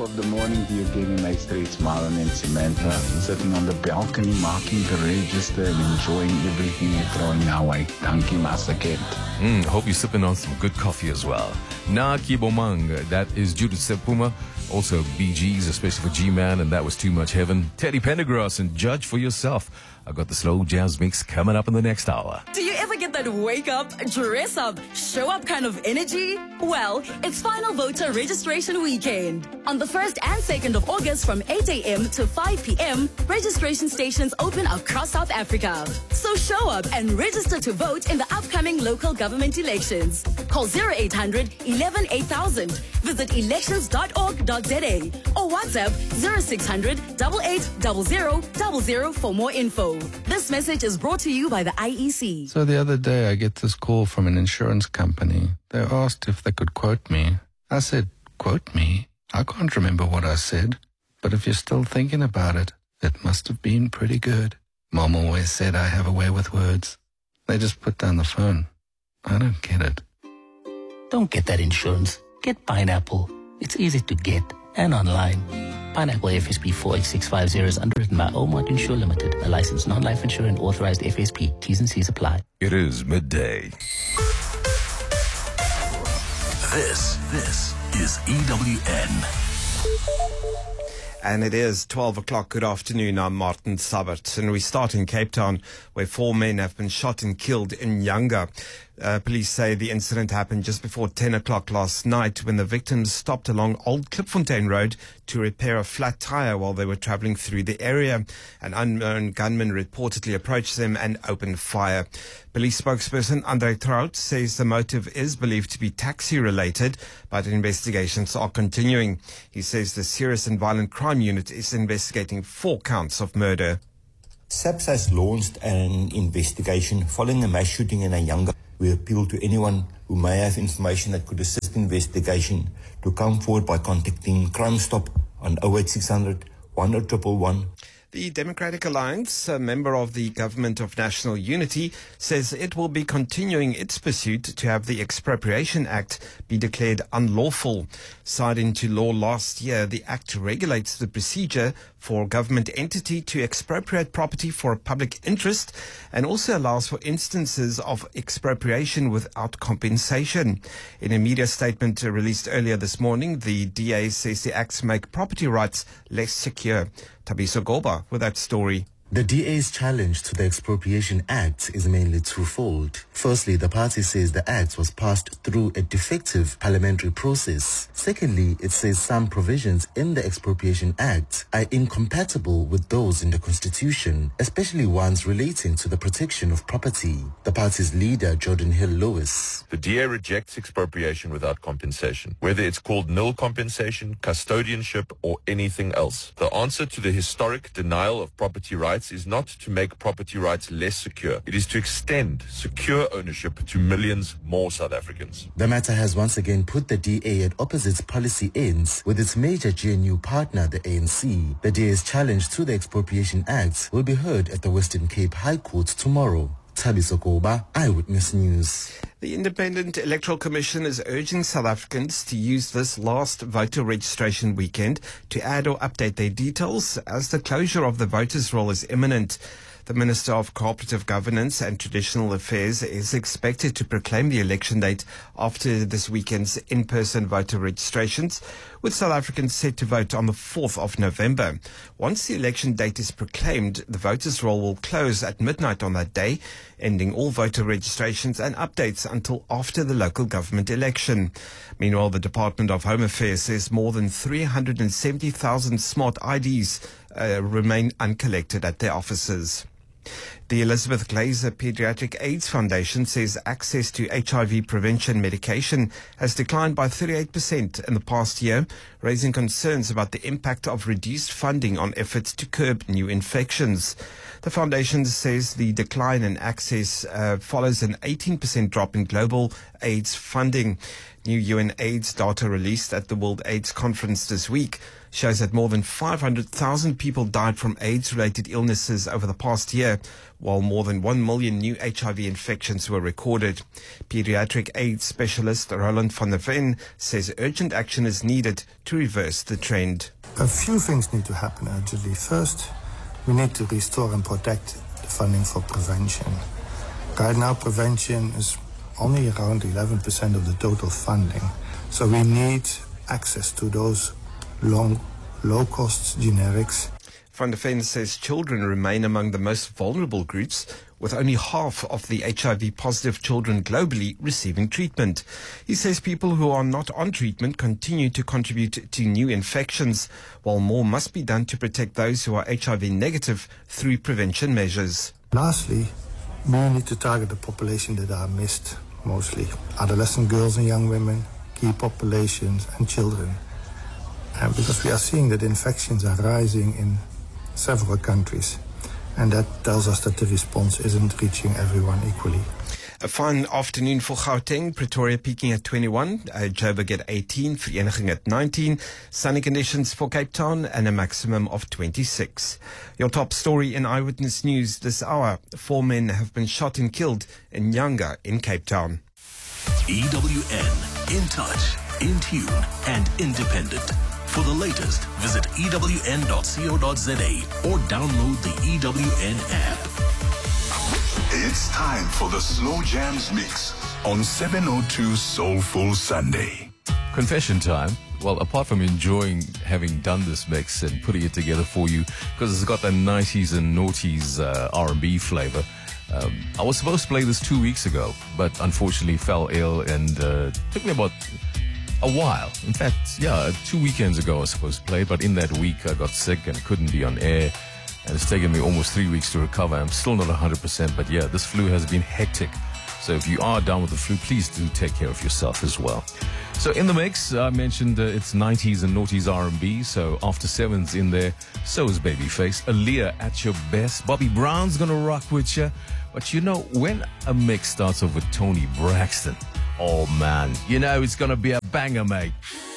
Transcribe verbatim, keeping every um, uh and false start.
of the morning to you, Kevin Meister. It's Marlon and Samantha sitting on the balcony, marking the register and enjoying everything you're throwing our way. Thank you, Master Kent. Mm, hope you're sipping on some good coffee as well. Na Kibomang, that is Judith Sepuma. Also B Gs, especially for G-Man, and that was Too Much Heaven. Teddy Pendergrass and Judge for Yourself. I've got the slow jazz mix coming up in the next hour. Do you ever get that wake up, dress up, show up kind of energy? Well, it's final voter registration weekend. On the first and second of August from eight a.m. to five p.m., registration stations open across South Africa. So show up and register to vote in the upcoming local government elections. Call zero eight hundred, eleven, eight thousand. Visit elections dot org dot za or WhatsApp zero six hundred, eight eight zero zero zero zero for more info. This message is brought to you by the I E C. So the other day I get this call from an insurance company. They asked if they could quote me. I said, quote me? I can't remember what I said. But if you're still thinking about it, it must have been pretty good. Mom always said I have a way with words. They just put down the phone. I don't get it. Don't get that insurance. Get Pineapple. It's easy to get and online. Pineapple F S P four eight six five zero is underwritten by Omart Insure Limited, a licensed non-life insurer and authorized F S P. T's and C's apply. It is midday. This, this is E W N. And it is twelve o'clock. Good afternoon. I'm Martin Sabert. And we start in Cape Town, where four men have been shot and killed in Nyanga. Uh, police say the incident happened just before ten o'clock last night when the victims stopped along Old Klipfontein Road to repair a flat tire while they were traveling through the area. An unknown gunman reportedly approached them and opened fire. Police spokesperson Andre Trout says the motive is believed to be taxi-related, but investigations are continuing. He says the Serious and Violent Crime Unit is investigating four counts of murder. SAPS has launched an investigation following a mass shooting in Nyanga. We appeal to anyone who may have information that could assist investigation to come forward by contacting Crime Stop on oh eight six hundred, one oh one one. The Democratic Alliance, a member of the Government of National Unity, says it will be continuing its pursuit to have the Expropriation Act be declared unlawful. Signed into law last year, the Act regulates the procedure for a government entity to expropriate property for a public interest and also allows for instances of expropriation without compensation. In a media statement released earlier this morning, the D A says the acts make property rights less secure. Tabiso Goba with that story. The D A's challenge to the Expropriation Act is mainly twofold. Firstly, the party says the Act was passed through a defective parliamentary process. Secondly, it says some provisions in the Expropriation Act are incompatible with those in the Constitution, especially ones relating to the protection of property. The party's leader, Jordan Hill Lewis. The D A rejects expropriation without compensation, whether it's called nil compensation, custodianship, or anything else. The answer to the historic denial of property rights is not to make property rights less secure. It is to extend secure ownership to millions more South Africans. The matter has once again put the D A at opposite policy ends with its major G N U partner, the A N C. The D A's challenge to the Expropriation Act will be heard at the Western Cape High Court tomorrow. Tabiso Goba, Eyewitness News. The Independent Electoral Commission is urging South Africans to use this last voter registration weekend to add or update their details as the closure of the voters' roll is imminent. The Minister of Cooperative Governance and Traditional Affairs is expected to proclaim the election date after this weekend's in-person voter registrations, with South Africans set to vote on the fourth of November. Once the election date is proclaimed, the voters' roll will close at midnight on that day, ending all voter registrations and updates until after the local government election. Meanwhile, the Department of Home Affairs says more than three hundred seventy thousand smart I Ds uh, remain uncollected at their offices. The Elizabeth Glaser Pediatric AIDS Foundation says access to H I V prevention medication has declined by thirty-eight percent in the past year, raising concerns about the impact of reduced funding on efforts to curb new infections. The foundation says the decline in access uh, follows an eighteen percent drop in global AIDS funding. New U N AIDS data released at the World AIDS Conference this week shows that more than five hundred thousand people died from AIDS-related illnesses over the past year, while more than one million new H I V infections were recorded. Pediatric AIDS specialist Roland van der Ven says urgent action is needed to reverse the trend. A few things need to happen urgently. First, we need to restore and protect the funding for prevention. Right now, prevention is only around eleven percent of the total funding. So we need access to those long, low-cost generics. Van der Ven says children remain among the most vulnerable groups, with only half of the H I V-positive children globally receiving treatment. He says people who are not on treatment continue to contribute to new infections, while more must be done to protect those who are H I V negative through prevention measures. Lastly, we need to target the population that are missed, mostly adolescent girls and young women, key populations and children. And because we are seeing that infections are rising in several countries, and that tells us that the response isn't reaching everyone equally. A fine afternoon for Gauteng, Pretoria peaking at twenty-one, uh, Joburg at eighteen, Vereeniging at nineteen, sunny conditions for Cape Town and a maximum of twenty-six. Your top story in Eyewitness News this hour: four men have been shot and killed in Nyanga in Cape Town. E W N, in touch, in tune and independent. For the latest, visit E W N dot co dot za or download the E W N app. It's time for the Slow Jams Mix on seven oh two Soulful Sunday. Confession time. Well, apart from enjoying having done this mix and putting it together for you, because it's got that nineties and noughties uh, R and B flavor, um, I was supposed to play this two weeks ago, but unfortunately fell ill and uh, took me about a while. In fact, yeah, two weekends ago I was supposed to play, but in that week I got sick and couldn't be on air. And it's taken me almost three weeks to recover. I'm still not one hundred percent, but yeah, this flu has been hectic. So if you are down with the flu, please do take care of yourself as well. So in the mix, I mentioned uh, it's nineties and noughties R and B. So After Seven's in there. So is Babyface. Aaliyah at your best. Bobby Brown's going to rock with you. But you know, when a mix starts off with Tony Braxton, oh man, you know it's going to be a banger, mate.